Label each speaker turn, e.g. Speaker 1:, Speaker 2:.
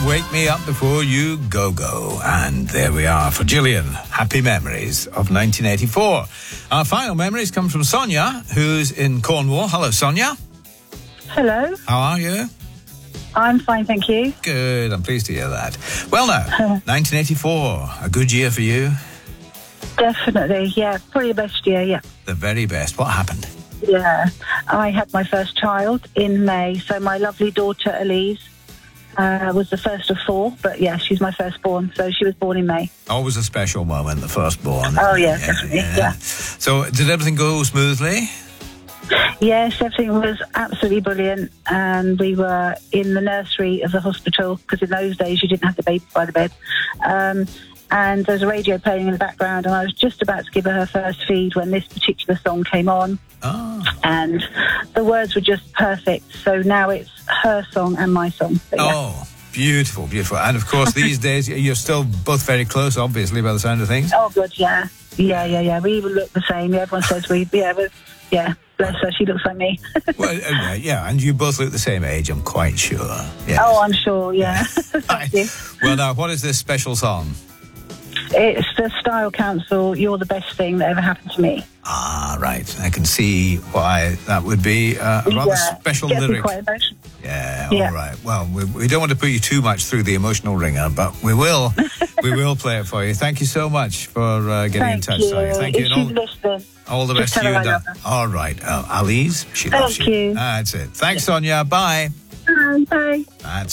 Speaker 1: Wake Me Up Before You Go Go. And there we are for Gillian. Happy memories of 1984. Our final memories come from Sonia, who's in Cornwall. Hello, Sonia.
Speaker 2: Hello.
Speaker 1: How are you?
Speaker 2: I'm fine, thank you.
Speaker 1: Good, I'm pleased to hear that. Well now, 1984, a good year for you?
Speaker 2: Definitely, yeah. Probably the best year, yeah.
Speaker 1: The very best. What happened?
Speaker 2: Yeah. I had my first child in May, so my lovely daughter, Elise, was the first of 4, but yeah, she's my firstborn, so she was born in May.
Speaker 1: Always a special moment, the firstborn.
Speaker 2: Oh, yeah, definitely, yeah.
Speaker 1: So, did everything go smoothly?
Speaker 2: Yes, everything was absolutely brilliant, and we were in the nursery of the hospital, because in those days you didn't have the baby by the bed. And there was a radio playing in the background, and I was just about to give her first feed when this particular song came on.
Speaker 1: Oh.
Speaker 2: And the words were just perfect. So now it's her song and my song. But yeah.
Speaker 1: Oh, beautiful, beautiful. And of course, these days, you're still both very close, obviously, by the sound of things.
Speaker 2: Oh, good, yeah. Yeah. We even look the same. Everyone says bless her, she looks like me.
Speaker 1: Well, yeah, and you both look the same age, I'm quite sure. Yes.
Speaker 2: Oh, I'm sure, yeah. Thank you.
Speaker 1: Well, now, what is this special song?
Speaker 2: It's the Style Council, You're the Best Thing That Ever Happened to Me.
Speaker 1: Ah, right. I can see why that would be a rather special lyric.
Speaker 2: Quite emotional.
Speaker 1: Yeah, all right. Well, we don't want to put you too much through the emotional ringer, but we will. We will play it for you. Thank you so much for getting in touch. Thank you.
Speaker 2: If she's listening,
Speaker 1: all the best to you. All right. Alice, she loves you.
Speaker 2: Thank you.
Speaker 1: That's it. Thanks, Sonia. Bye.
Speaker 2: Bye.
Speaker 1: That's